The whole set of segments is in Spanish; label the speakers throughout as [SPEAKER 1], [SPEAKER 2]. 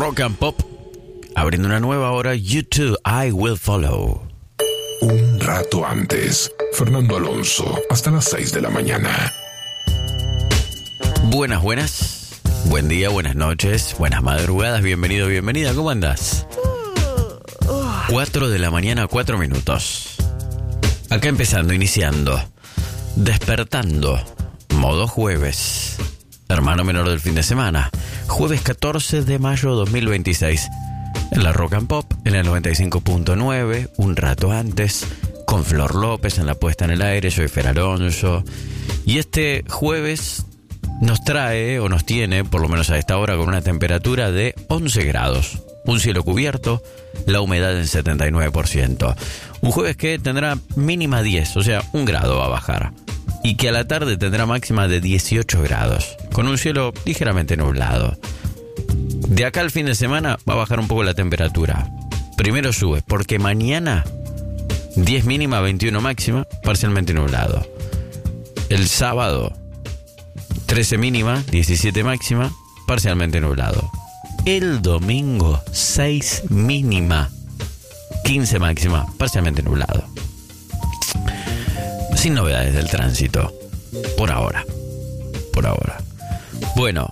[SPEAKER 1] Rock and Pop, abriendo una nueva hora. YouTube, I Will Follow.
[SPEAKER 2] Un rato antes, Fernando Alonso, hasta las 6 de la mañana.
[SPEAKER 1] Buenas, buen día, buenas noches, buenas madrugadas, bienvenido, bienvenida, ¿cómo andás? 4 de la mañana, 4 minutos. Acá empezando, iniciando, despertando, modo jueves, hermano menor del fin de semana, jueves 14 de mayo 2026, en la Rock and Pop, en el 95.9, un rato antes, con Flor López en la puesta en el aire, soy Fer Alonso, y este jueves nos trae, o nos tiene, por lo menos a esta hora, con una temperatura de 11 grados, un cielo cubierto, la humedad en 79%, un jueves que tendrá mínima 10, o sea, 1 grado va a bajar, y que a la tarde tendrá máxima de 18 grados, con un cielo ligeramente nublado. De acá al fin de semana va a bajar un poco la temperatura. Primero sube, porque mañana 10 mínima, 21 máxima, parcialmente nublado. El sábado 13 mínima, 17 máxima, parcialmente nublado. El domingo 6 mínima, 15 máxima, parcialmente nublado. Sin novedades del tránsito. Por ahora. Bueno,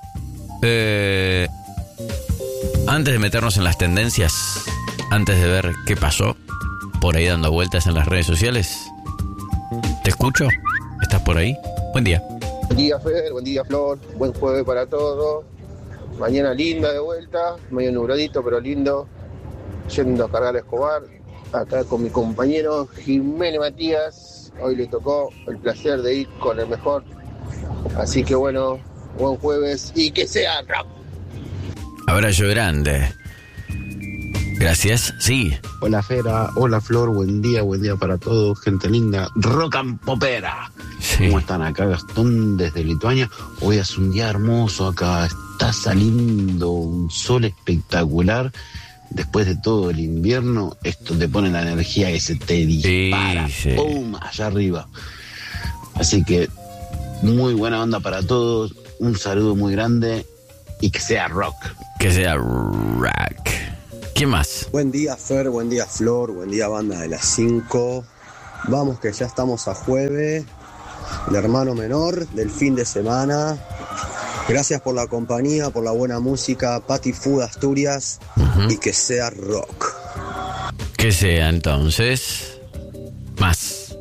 [SPEAKER 1] antes de meternos en las tendencias, antes de ver qué pasó por ahí dando vueltas en las redes sociales, ¿te escucho? ¿Estás por ahí? Buen día.
[SPEAKER 3] Buen día, Fer, buen día, Flor, buen jueves para todos. Mañana linda de vuelta, medio nubladito pero lindo, yendo a cargar a Escobar, acá con mi compañero Jiménez Matías. Hoy le tocó el placer de ir con el mejor, así que bueno, buen jueves y que sea rock.
[SPEAKER 1] Abrazo grande. Gracias, sí.
[SPEAKER 4] Hola Fera, hola Flor, buen día para todos, gente linda, rock and popera.
[SPEAKER 1] Sí.
[SPEAKER 4] ¿Cómo están? Acá Gastón desde Lituania. Hoy es un día hermoso acá, está saliendo un sol espectacular. Después de todo el invierno, esto te pone la energía que se te dispara,
[SPEAKER 1] sí.
[SPEAKER 4] ¡Pum!, allá arriba. Así que muy buena onda para todos, un saludo muy grande y que sea rock.
[SPEAKER 1] Que sea rock. ¿Quién más?
[SPEAKER 5] Buen día Fer, buen día Flor, buen día banda de las 5. Vamos que ya estamos a jueves, el hermano menor del fin de semana. Gracias por la compañía, por la buena música, Pati Food Asturias, y que sea rock.
[SPEAKER 1] Que sea entonces más.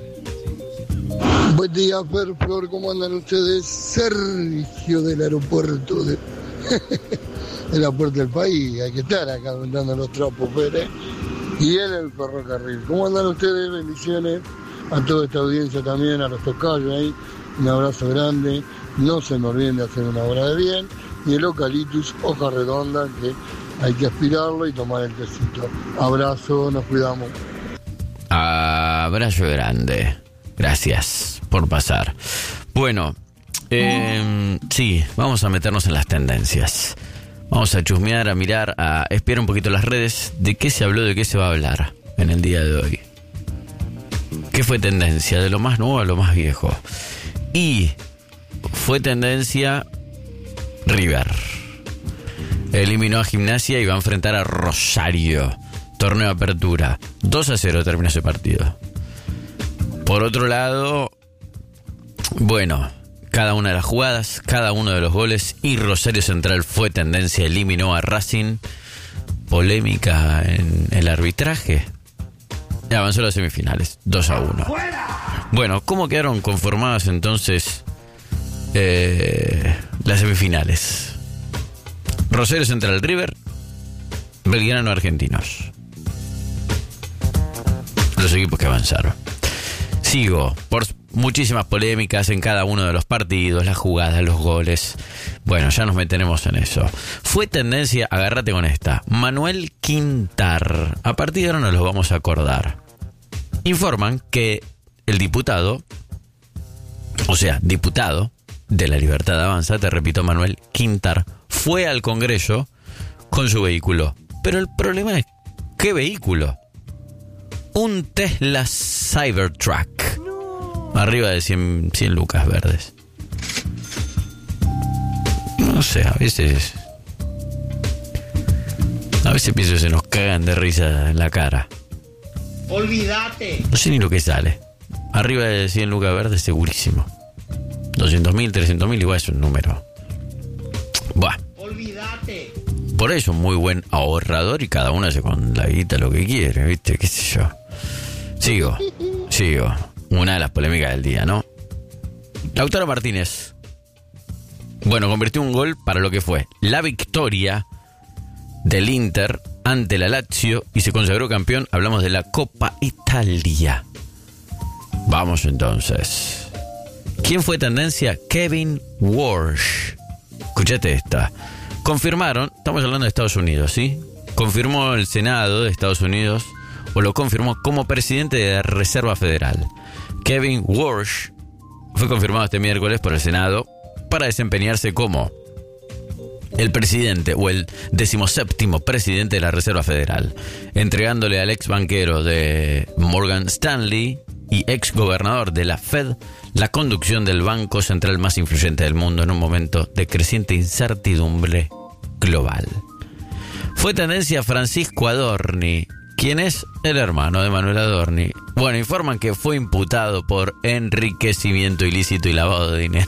[SPEAKER 6] Buen día Fer, Flor, ¿cómo andan ustedes? Sergio del aeropuerto de la puerta del país, hay que estar acá aventando los trapos, Pérez, y en el ferrocarril. ¿Cómo andan ustedes? Bendiciones a toda esta audiencia también, a los tocayos ahí, un abrazo grande, no se me olviden de hacer una obra de bien, y el eucaliptus, hoja redonda, que hay que aspirarlo y tomar el tecito. Abrazo, nos cuidamos.
[SPEAKER 1] Abrazo grande, gracias por pasar. Bueno, sí, vamos a meternos en las tendencias. Vamos a chusmear, a mirar, a espiar un poquito las redes. ¿De qué se habló, de qué se va a hablar en el día de hoy? ¿Qué fue tendencia? De lo más nuevo a lo más viejo. Y fue tendencia River. Eliminó a Gimnasia y va a enfrentar a Rosario. Torneo de apertura. 2-0 terminó ese partido. Por otro lado, bueno, cada una de las jugadas, cada uno de los goles, y Rosario Central fue tendencia, eliminó a Racing. Polémica en el arbitraje. Y avanzó a las semifinales, 2-1. Bueno, ¿cómo quedaron conformadas entonces las semifinales? Rosario Central, River, Belgrano, Argentinos. Los equipos que avanzaron. Sigo, por muchísimas polémicas en cada uno de los partidos, las jugadas, los goles. Bueno, ya nos meteremos en eso. Fue tendencia, agárrate con esta, Manuel Quintar. A partir de ahora nos los vamos a acordar. Informan que el diputado, o sea, diputado de La Libertad Avanza, te repito, Manuel Quintar, fue al Congreso con su vehículo. Pero el problema es, ¿qué vehículo? Un Tesla Cybertruck. Arriba de 100 lucas verdes. No sé, a veces A veces pienso que se nos cagan de risa en la cara.
[SPEAKER 7] Olvídate.
[SPEAKER 1] No sé ni lo que sale. Arriba de 100 lucas verdes, segurísimo. 200.000, 300.000, igual es un número. Buah.
[SPEAKER 7] Olvídate.
[SPEAKER 1] Por eso, muy buen ahorrador y cada uno hace con la guita lo que quiere, ¿viste? ¿Qué sé yo? Sigo. Una de las polémicas del día, ¿no? Lautaro Martínez. Bueno, convirtió un gol para lo que fue la victoria del Inter ante la Lazio y se consagró campeón. Hablamos de la Copa Italia. Vamos entonces. ¿Quién fue tendencia? Kevin Walsh. Escuchate esta. Confirmaron, estamos hablando de Estados Unidos, ¿sí? Confirmó el Senado de Estados Unidos, o lo confirmó como presidente de la Reserva Federal. Kevin Walsh fue confirmado este miércoles por el Senado para desempeñarse como el presidente o el 17º presidente de la Reserva Federal, entregándole al ex banquero de Morgan Stanley y ex gobernador de la Fed la conducción del banco central más influyente del mundo en un momento de creciente incertidumbre global. Fue tendencia Francisco Adorni, quien es el hermano de Manuel Adorni. Bueno, informan que fue imputado por enriquecimiento ilícito y lavado de dinero.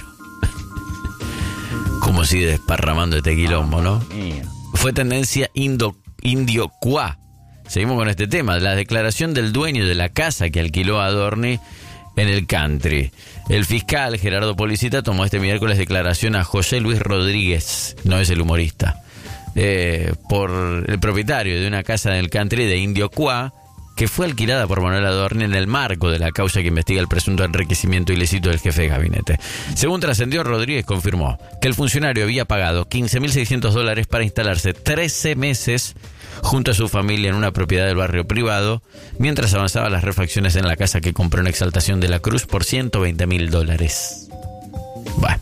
[SPEAKER 1] Como sigue desparramando este quilombo, ¿no? Fue tendencia Indio Qua. Seguimos con este tema, la declaración del dueño de la casa que alquiló a Adorni en el country. El fiscal Gerardo Policita tomó este miércoles declaración a José Luis Rodríguez, no es el humorista, por el propietario de una casa en el country de Indio Qua, que fue alquilada por Manuel Adorni en el marco de la causa que investiga el presunto enriquecimiento ilícito del jefe de gabinete. Según trascendió, Rodríguez confirmó que el funcionario había pagado $15.600 para instalarse 13 meses junto a su familia en una propiedad del barrio privado, mientras avanzaba las refacciones en la casa que compró en Exaltación de la Cruz por $120.000. Bueno.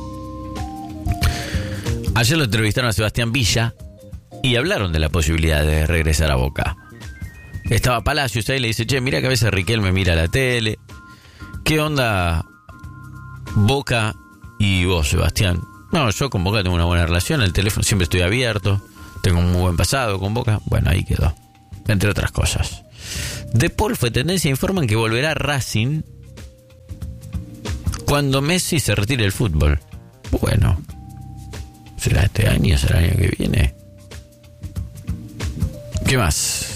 [SPEAKER 1] Ayer lo entrevistaron a Sebastián Villa y hablaron de la posibilidad de regresar a Boca. Estaba Palacios ahí y le dice, che, mira que a veces Riquelme mira la tele. ¿Qué onda Boca y vos, Sebastián? No, yo con Boca tengo una buena relación, el teléfono siempre estoy abierto, tengo un muy buen pasado con Boca. Bueno, ahí quedó, entre otras cosas. De Paul fue tendencia, informan que volverá a Racing cuando Messi se retire del fútbol. Bueno, ¿será este año? ¿Será el año que viene? ¿Qué más?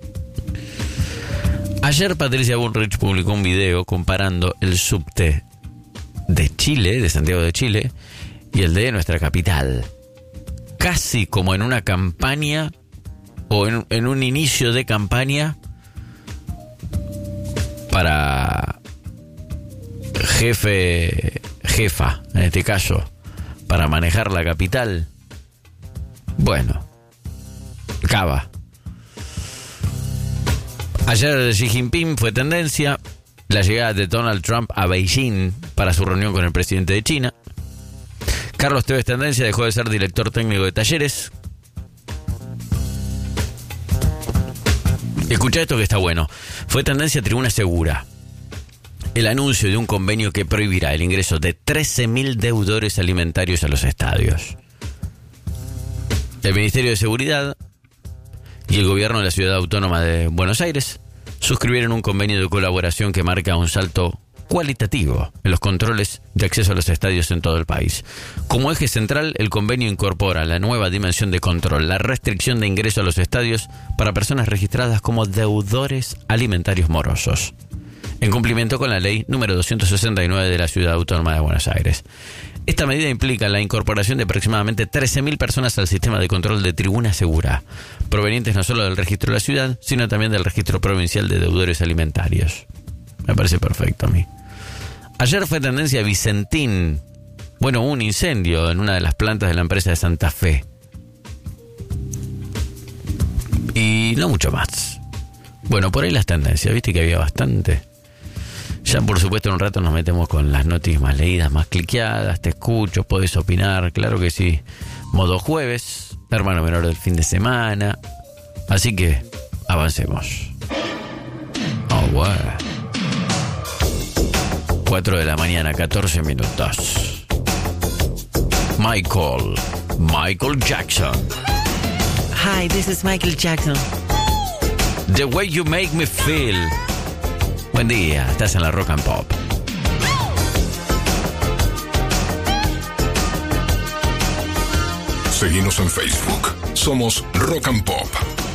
[SPEAKER 1] Ayer Patricia Bullrich publicó un video comparando el subte de Chile, de Santiago de Chile, y el de nuestra capital. Casi como en una campaña o en un inicio de campaña para jefa, en este caso, para manejar la capital. Bueno, Cava. Ayer Xi Jinping fue tendencia, la llegada de Donald Trump a Beijing para su reunión con el presidente de China. Carlos Tevez tendencia, dejó de ser director técnico de Talleres. Escucha esto que está bueno. Fue tendencia Tribuna Segura. El anuncio de un convenio que prohibirá el ingreso de 13.000 deudores alimentarios a los estadios. El Ministerio de Seguridad y el gobierno de la Ciudad Autónoma de Buenos Aires suscribieron un convenio de colaboración que marca un salto cualitativo en los controles de acceso a los estadios en todo el país. Como eje central, el convenio incorpora la nueva dimensión de control, la restricción de ingreso a los estadios para personas registradas como deudores alimentarios morosos, en cumplimiento con la ley número 269 de la Ciudad Autónoma de Buenos Aires. Esta medida implica la incorporación de aproximadamente 13.000 personas al sistema de control de Tribuna Segura, provenientes no solo del registro de la ciudad, sino también del registro provincial de deudores alimentarios. Me parece perfecto a mí. Ayer fue tendencia Vicentín. Bueno, hubo un incendio en una de las plantas de la empresa de Santa Fe. Y no mucho más. Bueno, por ahí las tendencias, viste que había bastante. Ya por supuesto en un rato nos metemos con las noticias más leídas, más cliqueadas. Te escucho, podés opinar, claro que sí. Modo jueves, hermano menor del fin de semana. Así que avancemos. Oh, wow. 4 de la mañana, 14 minutos. Michael Jackson. Hi, this is Michael Jackson. The way you make me feel. Buen día, estás en la Rock and Pop.
[SPEAKER 2] Seguinos en Facebook. Somos Rock and Pop.